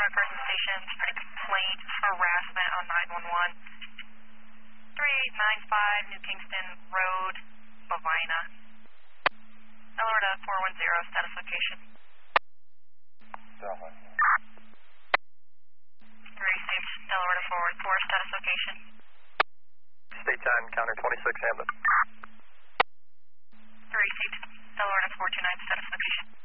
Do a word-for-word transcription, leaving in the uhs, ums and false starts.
Carson Station, pretty complaint, harassment on nine one one. three eight nine five New Kingston Road, Bovina. Alorta four one zero, status location. Delta. Received, Alorta four one four, status location. State time, counter twenty-six, Hamlet. Received.